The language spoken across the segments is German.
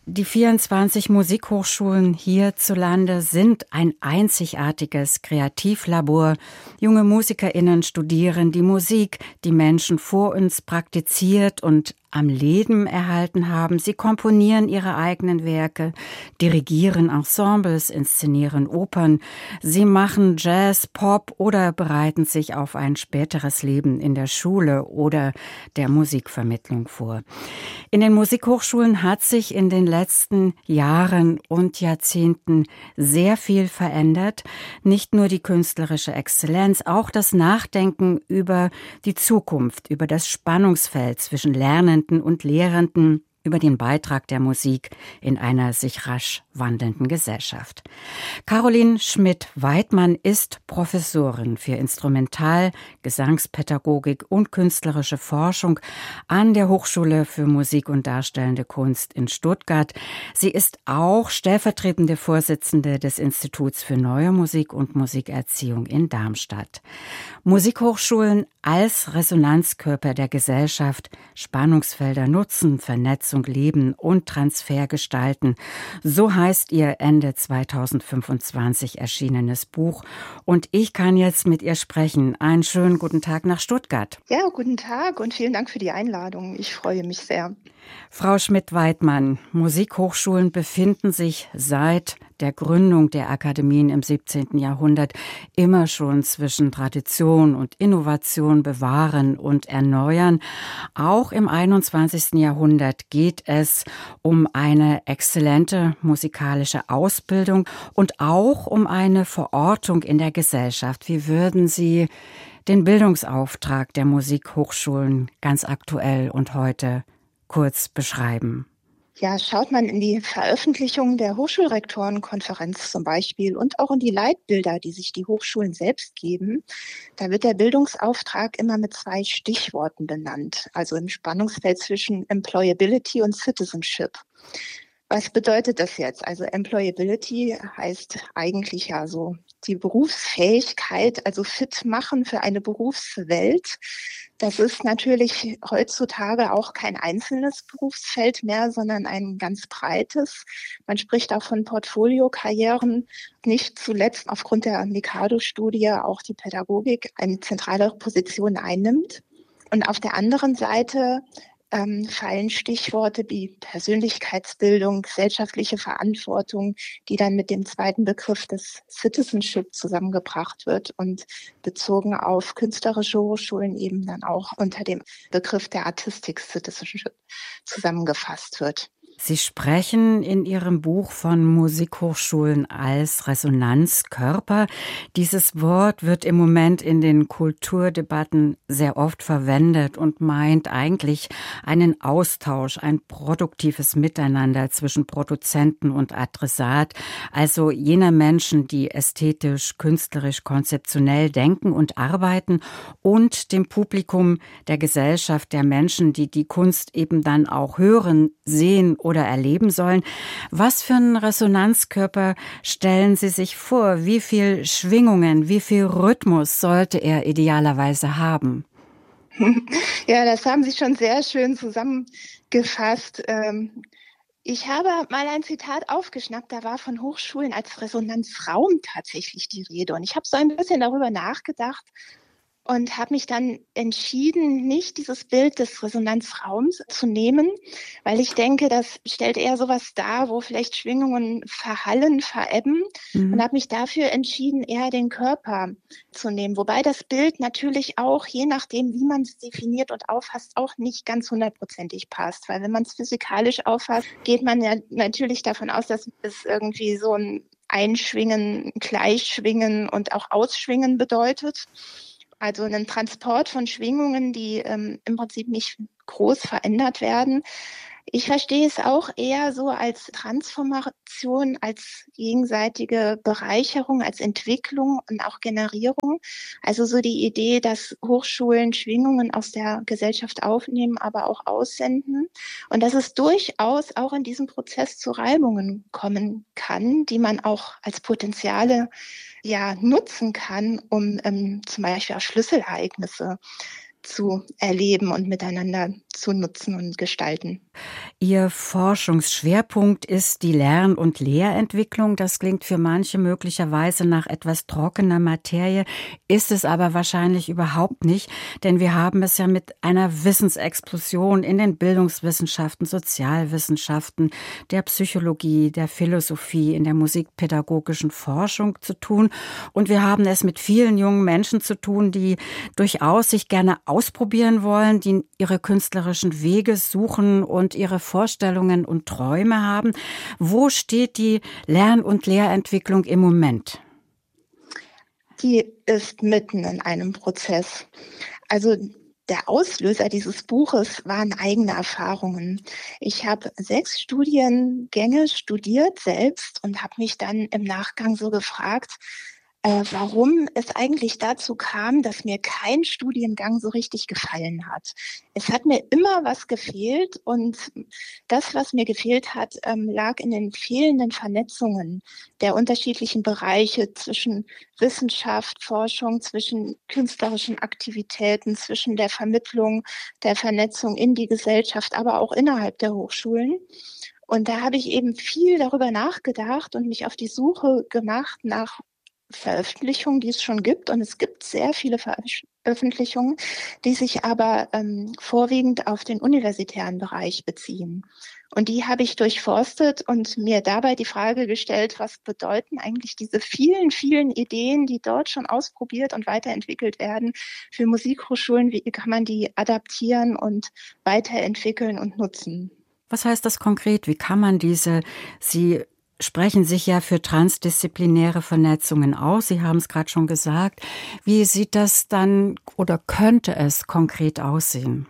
Die 24 Musikhochschulen hierzulande sind ein einzigartiges Kreativlabor. Junge MusikerInnen studieren die Musik, die Menschen vor uns praktiziert und am Leben erhalten haben. Sie komponieren ihre eigenen Werke, dirigieren Ensembles, inszenieren Opern. Sie machen Jazz, Pop oder bereiten sich auf ein späteres Leben in der Schule oder der Musikvermittlung vor. In den Musikhochschulen hat sich in den letzten Jahren und Jahrzehnten sehr viel verändert. Nicht nur die künstlerische Exzellenz, auch das Nachdenken über die Zukunft, über das Spannungsfeld zwischen Lernenden und Lehrenden, über den Beitrag der Musik in einer sich rasch wandelnden Gesellschaft. Caroline Schmidt-Weidmann ist Professorin für Instrumental-, Gesangspädagogik und künstlerische Forschung an der Hochschule für Musik und Darstellende Kunst in Stuttgart. Sie ist auch stellvertretende Vorsitzende des Instituts für Neue Musik und Musikerziehung in Darmstadt. Musikhochschulen als Resonanzkörper der Gesellschaft, Spannungsfelder nutzen, Vernetzung leben und Transfer gestalten. So heißt ihr Ende 2025 erschienenes Buch. Und ich kann jetzt mit ihr sprechen. Einen schönen guten Tag nach Stuttgart. Ja, guten Tag und vielen Dank für die Einladung. Ich freue mich sehr. Frau Schmidt-Weidmann, Musikhochschulen befinden sich seit der Gründung der Akademien im 17. Jahrhundert immer schon zwischen Tradition und Innovation bewahren und erneuern. Auch im 21. Jahrhundert geht es um eine exzellente musikalische Ausbildung und auch um eine Verortung in der Gesellschaft. Wie würden Sie den Bildungsauftrag der Musikhochschulen ganz aktuell und heute kurz beschreiben? Ja, schaut man in die Veröffentlichungen der Hochschulrektorenkonferenz zum Beispiel und auch in die Leitbilder, die sich die Hochschulen selbst geben, da wird der Bildungsauftrag immer mit 2 Stichworten benannt, also im Spannungsfeld zwischen Employability und Citizenship. Was bedeutet das jetzt? Also Employability heißt eigentlich ja so die Berufsfähigkeit, also fit machen für eine Berufswelt. Das ist natürlich heutzutage auch kein einzelnes Berufsfeld mehr, sondern ein ganz breites. Man spricht auch von Portfoliokarrieren. Nicht zuletzt aufgrund der Mikado-Studie auch die Pädagogik eine zentrale Position einnimmt. Und auf der anderen Seite fallen Stichworte wie Persönlichkeitsbildung, gesellschaftliche Verantwortung, die dann mit dem zweiten Begriff des Citizenship zusammengebracht wird und bezogen auf künstlerische Hochschulen eben dann auch unter dem Begriff der Artistic Citizenship zusammengefasst wird. Sie sprechen in Ihrem Buch von Musikhochschulen als Resonanzkörper. Dieses Wort wird im Moment in den Kulturdebatten sehr oft verwendet und meint eigentlich einen Austausch, ein produktives Miteinander zwischen Produzenten und Adressat, also jener Menschen, die ästhetisch, künstlerisch, konzeptionell denken und arbeiten, und dem Publikum der Gesellschaft, der Menschen, die die Kunst eben dann auch hören, sehen oder erleben sollen. Was für einen Resonanzkörper stellen Sie sich vor? Wie viel Schwingungen, wie viel Rhythmus sollte er idealerweise haben? Ja, das haben Sie schon sehr schön zusammengefasst. Ich habe mal ein Zitat aufgeschnappt, da war von Hochschulen als Resonanzraum tatsächlich die Rede. Und ich habe so ein bisschen darüber nachgedacht und habe mich dann entschieden, nicht dieses Bild des Resonanzraums zu nehmen, weil ich denke, das stellt eher sowas dar, wo vielleicht Schwingungen verhallen, verebben, und habe mich dafür entschieden, eher den Körper zu nehmen. Wobei das Bild natürlich auch, je nachdem, wie man es definiert und auffasst, auch nicht ganz 100%ig passt. Weil wenn man es physikalisch auffasst, geht man ja natürlich davon aus, dass es irgendwie so ein Einschwingen, Gleichschwingen und auch Ausschwingen bedeutet. Also einen Transport von Schwingungen, die im Prinzip nicht groß verändert werden. Ich verstehe es auch eher so als Transformation, als gegenseitige Bereicherung, als Entwicklung und auch Generierung. Also so die Idee, dass Hochschulen Schwingungen aus der Gesellschaft aufnehmen, aber auch aussenden. Und dass es durchaus auch in diesem Prozess zu Reibungen kommen kann, die man auch als Potenziale nutzen kann, um zum Beispiel auch Schlüsselereignisse zu erleben und miteinander zu nutzen und gestalten. Ihr Forschungsschwerpunkt ist die Lern- und Lehrentwicklung. Das klingt für manche möglicherweise nach etwas trockener Materie, ist es aber wahrscheinlich überhaupt nicht, denn wir haben es ja mit einer Wissensexplosion in den Bildungswissenschaften, Sozialwissenschaften, der Psychologie, der Philosophie, in der musikpädagogischen Forschung zu tun. Und wir haben es mit vielen jungen Menschen zu tun, die durchaus sich gerne ausprobieren wollen, die ihre künstlerischen Wege suchen und ihre Vorstellungen und Träume haben. Wo steht die Lern- und Lehrentwicklung im Moment? Die ist mitten in einem Prozess. Also der Auslöser dieses Buches waren eigene Erfahrungen. Ich habe 6 Studiengänge studiert selbst und habe mich dann im Nachgang so gefragt, warum es eigentlich dazu kam, dass mir kein Studiengang so richtig gefallen hat. Es hat mir immer was gefehlt und das, was mir gefehlt hat, lag in den fehlenden Vernetzungen der unterschiedlichen Bereiche zwischen Wissenschaft, Forschung, zwischen künstlerischen Aktivitäten, zwischen der Vermittlung, der Vernetzung in die Gesellschaft, aber auch innerhalb der Hochschulen. Und da habe ich eben viel darüber nachgedacht und mich auf die Suche gemacht nach Veröffentlichungen, die es schon gibt. Und es gibt sehr viele Veröffentlichungen, die sich aber vorwiegend auf den universitären Bereich beziehen. Und die habe ich durchforstet und mir dabei die Frage gestellt, was bedeuten eigentlich diese vielen, vielen Ideen, die dort schon ausprobiert und weiterentwickelt werden für Musikhochschulen? Wie kann man die adaptieren und weiterentwickeln und nutzen? Was heißt das konkret? Wie kann man Sie sprechen sich ja für transdisziplinäre Vernetzungen aus. Sie haben es gerade schon gesagt. Wie sieht das dann oder könnte es konkret aussehen?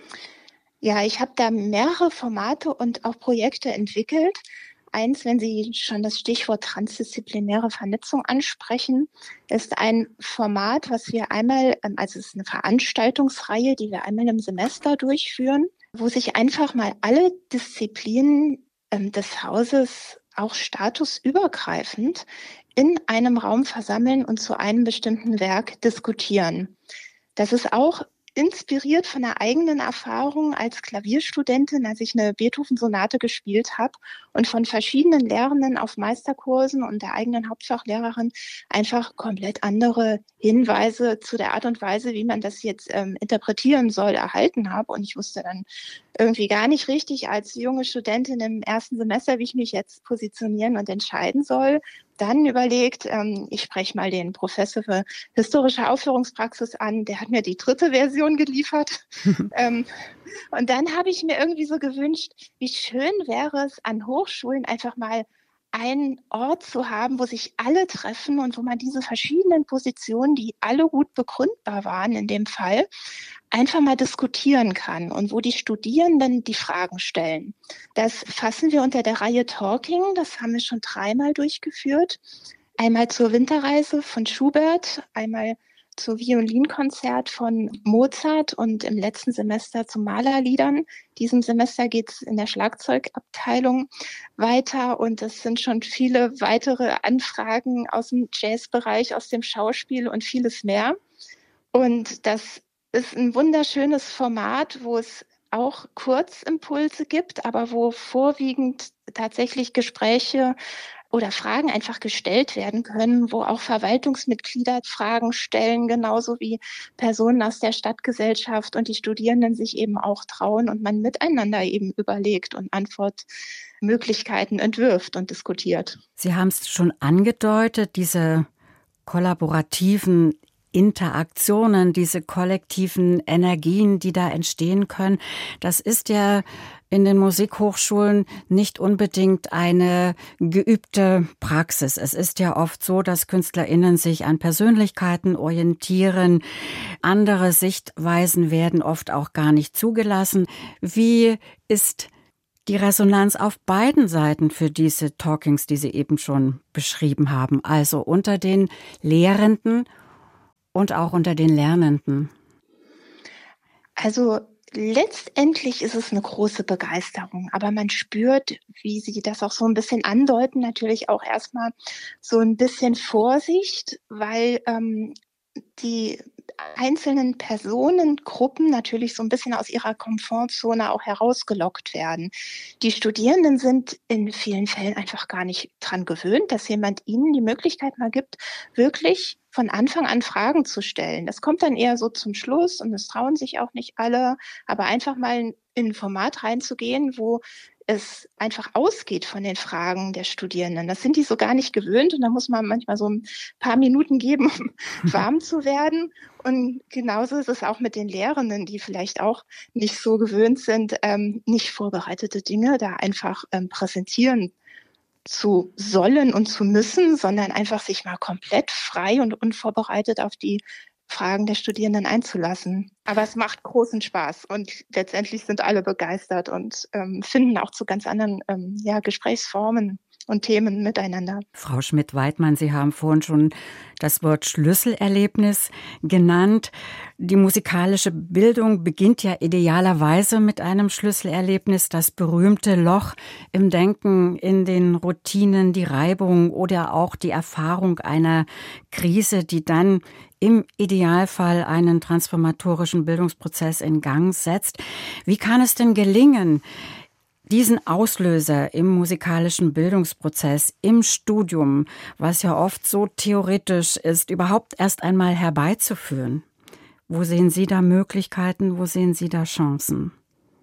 Ja, ich habe da mehrere Formate und auch Projekte entwickelt. Eins, wenn Sie schon das Stichwort transdisziplinäre Vernetzung ansprechen, ist ein Format, was wir einmal, also es ist eine Veranstaltungsreihe, die wir einmal im Semester durchführen, wo sich einfach mal alle Disziplinen des Hauses auch statusübergreifend in einem Raum versammeln und zu einem bestimmten Werk diskutieren. Das ist auch inspiriert von einer eigenen Erfahrung als Klavierstudentin, als ich eine Beethoven-Sonate gespielt habe und von verschiedenen Lehrenden auf Meisterkursen und der eigenen Hauptfachlehrerin einfach komplett andere Hinweise zu der Art und Weise, wie man das jetzt interpretieren soll, erhalten habe. Und ich wusste dann irgendwie gar nicht richtig als junge Studentin im ersten Semester, wie ich mich jetzt positionieren und entscheiden soll. Dann überlegt, ich spreche mal den Professor für historische Aufführungspraxis an, der hat mir die 3. Version geliefert. Und dann habe ich mir irgendwie so gewünscht, wie schön wäre es an Hochschulen einfach mal einen Ort zu haben, wo sich alle treffen und wo man diese verschiedenen Positionen, die alle gut begründbar waren in dem Fall, einfach mal diskutieren kann und wo die Studierenden die Fragen stellen. Das fassen wir unter der Reihe Talking, das haben wir schon 3-mal durchgeführt. Einmal zur Winterreise von Schubert, einmal zu Violinkonzert von Mozart und im letzten Semester zu Malerliedern. Diesem Semester geht es in der Schlagzeugabteilung weiter und es sind schon viele weitere Anfragen aus dem Jazzbereich, aus dem Schauspiel und vieles mehr. Und das ist ein wunderschönes Format, wo es auch Kurzimpulse gibt, aber wo vorwiegend tatsächlich Gespräche oder Fragen einfach gestellt werden können, wo auch Verwaltungsmitglieder Fragen stellen, genauso wie Personen aus der Stadtgesellschaft und die Studierenden sich eben auch trauen und man miteinander eben überlegt und Antwortmöglichkeiten entwirft und diskutiert. Sie haben es schon angedeutet, diese kollaborativen Interaktionen, diese kollektiven Energien, die da entstehen können, das ist ja in den Musikhochschulen nicht unbedingt eine geübte Praxis. Es ist ja oft so, dass KünstlerInnen sich an Persönlichkeiten orientieren. Andere Sichtweisen werden oft auch gar nicht zugelassen. Wie ist die Resonanz auf beiden Seiten für diese Talkings, die Sie eben schon beschrieben haben, also unter den Lehrenden und auch unter den Lernenden? Also letztendlich ist es eine große Begeisterung, aber man spürt, wie Sie das auch so ein bisschen andeuten, natürlich auch erstmal so ein bisschen Vorsicht, weil die einzelnen Personengruppen natürlich so ein bisschen aus ihrer Komfortzone auch herausgelockt werden. Die Studierenden sind in vielen Fällen einfach gar nicht dran gewöhnt, dass jemand ihnen die Möglichkeit mal gibt, wirklich von Anfang an Fragen zu stellen. Das kommt dann eher so zum Schluss und das trauen sich auch nicht alle, aber einfach mal in ein Format reinzugehen, wo es einfach ausgeht von den Fragen der Studierenden. Das sind die so gar nicht gewöhnt und da muss man manchmal so ein paar Minuten geben, um warm zu werden. Und genauso ist es auch mit den Lehrenden, die vielleicht auch nicht so gewöhnt sind, nicht vorbereitete Dinge da einfach präsentieren zu sollen und zu müssen, sondern einfach sich mal komplett frei und unvorbereitet auf die Fragen der Studierenden einzulassen. Aber es macht großen Spaß und letztendlich sind alle begeistert und finden auch zu ganz anderen Gesprächsformen und Themen miteinander. Frau Schmidt-Weidmann, Sie haben vorhin schon das Wort Schlüsselerlebnis genannt. Die musikalische Bildung beginnt ja idealerweise mit einem Schlüsselerlebnis, das berühmte Loch im Denken, in den Routinen, die Reibung oder auch die Erfahrung einer Krise, die dann im Idealfall einen transformatorischen Bildungsprozess in Gang setzt. Wie kann es denn gelingen, diesen Auslöser im musikalischen Bildungsprozess, im Studium, was ja oft so theoretisch ist, überhaupt erst einmal herbeizuführen? Wo sehen Sie da Möglichkeiten, wo sehen Sie da Chancen?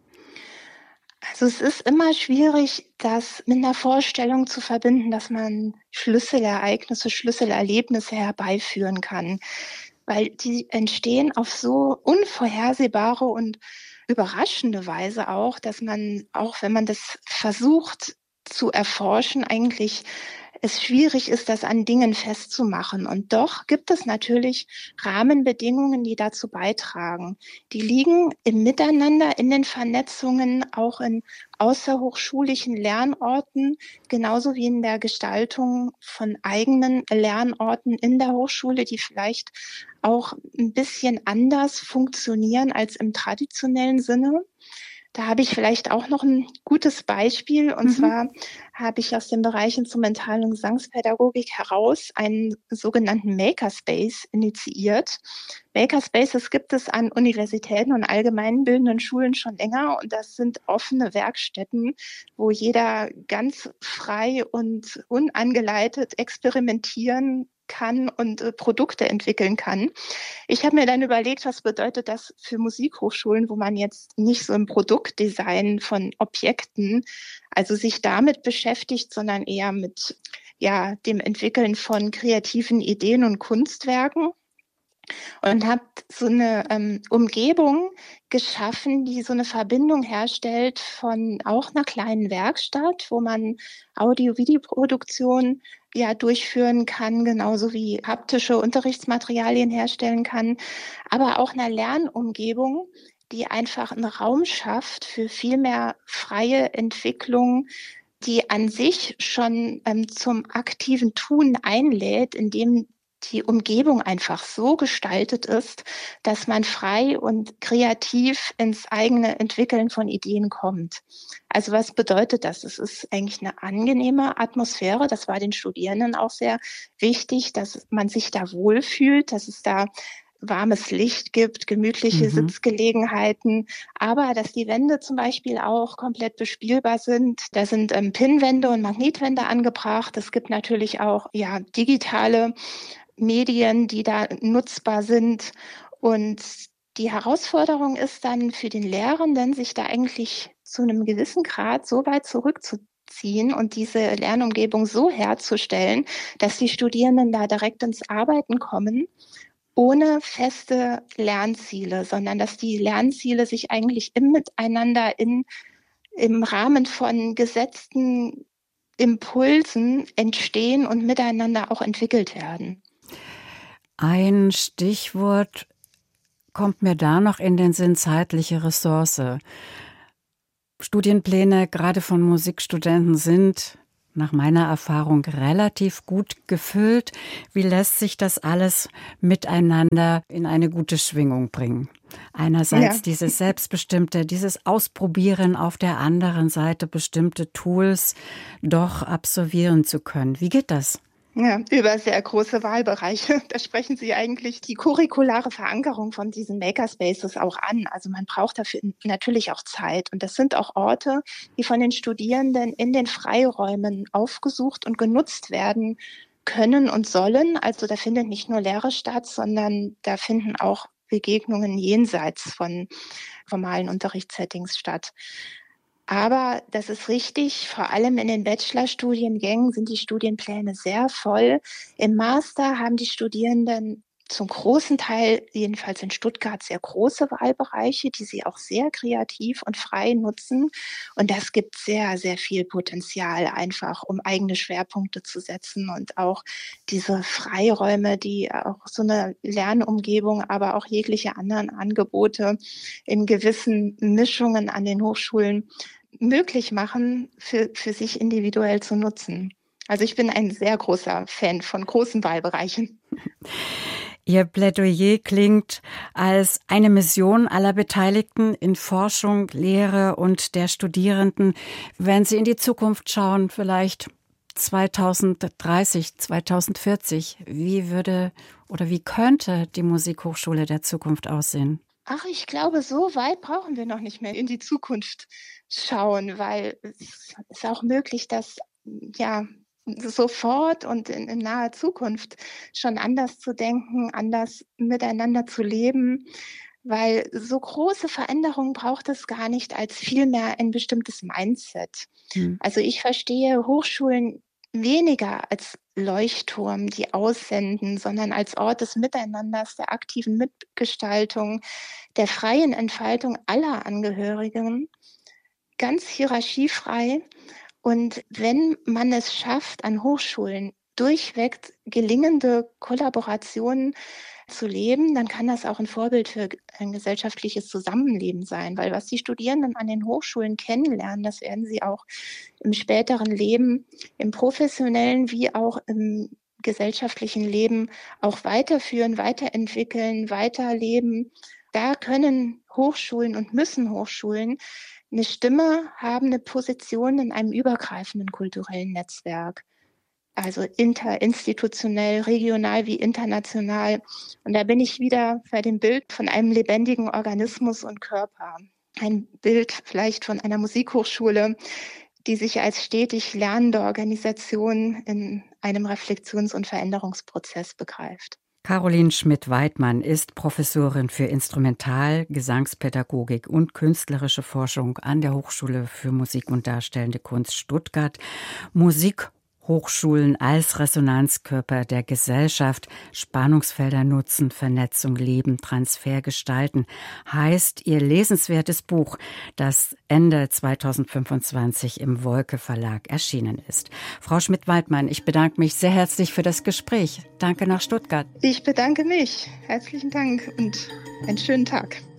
Also es ist immer schwierig, das mit einer Vorstellung zu verbinden, dass man Schlüsselereignisse, Schlüsselerlebnisse herbeiführen kann, weil die entstehen auf so unvorhersehbare und überraschende Weise auch, dass man, auch wenn man das versucht zu erforschen, eigentlich es schwierig ist, das an Dingen festzumachen. Und doch gibt es natürlich Rahmenbedingungen, die dazu beitragen. Die liegen im Miteinander, in den Vernetzungen, auch in außerhochschulischen Lernorten, genauso wie in der Gestaltung von eigenen Lernorten in der Hochschule, die vielleicht auch ein bisschen anders funktionieren als im traditionellen Sinne. Da habe ich vielleicht auch noch ein gutes Beispiel. Und zwar habe ich aus dem Bereich Instrumental- und Gesangspädagogik heraus einen sogenannten Makerspace initiiert. Makerspaces gibt es an Universitäten und allgemeinbildenden Schulen schon länger. Und das sind offene Werkstätten, wo jeder ganz frei und unangeleitet experimentieren kann und Produkte entwickeln kann. Ich habe mir dann überlegt, was bedeutet das für Musikhochschulen, wo man jetzt nicht so im Produktdesign von Objekten, also sich damit beschäftigt, sondern eher mit dem Entwickeln von kreativen Ideen und Kunstwerken. Und habe so eine Umgebung geschaffen, die so eine Verbindung herstellt von auch einer kleinen Werkstatt, wo man Audio-Video-Produktion durchführen kann, genauso wie haptische Unterrichtsmaterialien herstellen kann, aber auch einer Lernumgebung, die einfach einen Raum schafft für viel mehr freie Entwicklung, die an sich schon zum aktiven Tun einlädt, indem die Umgebung einfach so gestaltet ist, dass man frei und kreativ ins eigene Entwickeln von Ideen kommt. Also was bedeutet das? Es ist eigentlich eine angenehme Atmosphäre. Das war den Studierenden auch sehr wichtig, dass man sich da wohlfühlt, dass es da warmes Licht gibt, gemütliche Sitzgelegenheiten, aber dass die Wände zum Beispiel auch komplett bespielbar sind. Da sind Pinnwände und Magnetwände angebracht. Es gibt natürlich auch digitale Medien, die da nutzbar sind. Und die Herausforderung ist dann für den Lehrenden, sich da eigentlich zu einem gewissen Grad so weit zurückzuziehen und diese Lernumgebung so herzustellen, dass die Studierenden da direkt ins Arbeiten kommen, ohne feste Lernziele, sondern dass die Lernziele sich eigentlich im Miteinander im Rahmen von gesetzten Impulsen entstehen und miteinander auch entwickelt werden. Ein Stichwort kommt mir da noch in den Sinn: zeitliche Ressource. Studienpläne, gerade von Musikstudenten, sind nach meiner Erfahrung relativ gut gefüllt. Wie lässt sich das alles miteinander in eine gute Schwingung bringen? Einerseits dieses Selbstbestimmte, dieses Ausprobieren, auf der anderen Seite bestimmte Tools doch absolvieren zu können. Wie geht das? Ja, über sehr große Wahlbereiche. Da sprechen Sie eigentlich die curriculare Verankerung von diesen Makerspaces auch an. Also man braucht dafür natürlich auch Zeit. Und das sind auch Orte, die von den Studierenden in den Freiräumen aufgesucht und genutzt werden können und sollen. Also da findet nicht nur Lehre statt, sondern da finden auch Begegnungen jenseits von formalen Unterrichtssettings statt. Aber das ist richtig, vor allem in den Bachelorstudiengängen sind die Studienpläne sehr voll. Im Master haben die Studierenden zum großen Teil, jedenfalls in Stuttgart, sehr große Wahlbereiche, die sie auch sehr kreativ und frei nutzen. Und das gibt sehr, sehr viel Potenzial einfach, um eigene Schwerpunkte zu setzen und auch diese Freiräume, die auch so eine Lernumgebung, aber auch jegliche anderen Angebote in gewissen Mischungen an den Hochschulen möglich machen, für sich individuell zu nutzen. Also ich bin ein sehr großer Fan von großen Wahlbereichen. Ihr Plädoyer klingt als eine Mission aller Beteiligten in Forschung, Lehre und der Studierenden. Wenn Sie in die Zukunft schauen, vielleicht 2030, 2040, wie würde oder wie könnte die Musikhochschule der Zukunft aussehen? Ach, ich glaube, so weit brauchen wir noch nicht mehr in die Zukunft schauen, weil es ist auch möglich, dass ja sofort und in naher Zukunft schon anders zu denken, anders miteinander zu leben, weil so große Veränderungen braucht es gar nicht als vielmehr ein bestimmtes Mindset. Hm. Also ich verstehe Hochschulen weniger als Leuchtturm, die aussenden, sondern als Ort des Miteinanders, der aktiven Mitgestaltung, der freien Entfaltung aller Angehörigen, ganz hierarchiefrei. Und wenn man es schafft, an Hochschulen durchweg gelingende Kollaborationen zu leben, dann kann das auch ein Vorbild für ein gesellschaftliches Zusammenleben sein. Weil was die Studierenden an den Hochschulen kennenlernen, das werden sie auch im späteren Leben, im professionellen wie auch im gesellschaftlichen Leben auch weiterführen, weiterentwickeln, weiterleben. Da können Hochschulen und müssen Hochschulen eine Stimme haben, eine Position in einem übergreifenden kulturellen Netzwerk. Also interinstitutionell, regional wie international. Und da bin ich wieder bei dem Bild von einem lebendigen Organismus und Körper. Ein Bild vielleicht von einer Musikhochschule, die sich als stetig lernende Organisation in einem Reflexions- und Veränderungsprozess begreift. Caroline Schmidt-Weidmann ist Professorin für Instrumental-, Gesangspädagogik und künstlerische Forschung an der Hochschule für Musik und Darstellende Kunst Stuttgart. Musikhochschulen als Resonanzkörper der Gesellschaft, Spannungsfelder nutzen, Vernetzung leben, Transfer gestalten, heißt ihr lesenswertes Buch, das Ende 2025 im Wolke Verlag erschienen ist. Frau Schmidt-Weidmann, ich bedanke mich sehr herzlich für das Gespräch. Danke nach Stuttgart. Ich bedanke mich. Herzlichen Dank und einen schönen Tag.